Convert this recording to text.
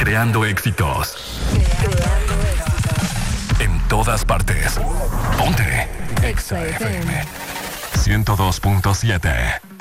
Creando éxitos. En todas partes. Ponte. Exa FM 102.7.